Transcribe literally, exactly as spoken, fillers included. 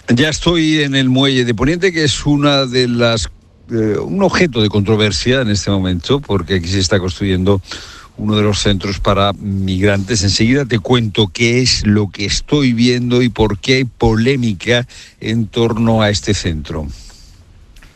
Ya estoy en el muelle de Poniente, que es una de las eh, un objeto de controversia en este momento, porque aquí se está construyendo uno de los centros para migrantes. Enseguida te cuento qué es lo que estoy viendo y por qué hay polémica en torno a este centro.